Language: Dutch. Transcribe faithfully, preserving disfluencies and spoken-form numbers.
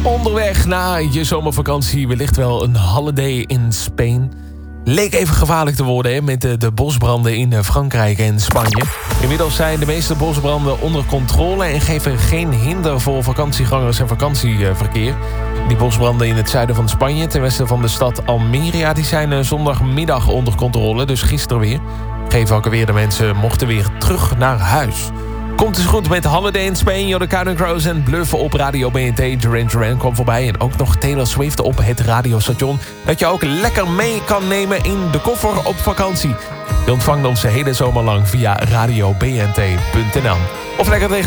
Onderweg na je zomervakantie, wellicht wel een holiday in Spain. Leek even gevaarlijk te worden hè, met de, de bosbranden in Frankrijk en Spanje. Inmiddels zijn de meeste bosbranden onder controle en geven geen hinder voor vakantiegangers en vakantieverkeer. Die bosbranden in het zuiden van Spanje, ten westen van de stad Almeria, die zijn zondagmiddag onder controle, dus gisteren weer. Geëvacueerde mensen mochten weer terug naar huis. Komt dus goed met Holiday in Spain, de Counting Crows en Bluffen op Radio B N T. Duran Duran kwam voorbij en ook nog Taylor Swift op het radiostation. Dat je ook lekker mee kan nemen in de koffer op vakantie. Je ontvangt ons de hele zomer lang via radio b n t punt n l. Of lekker tegen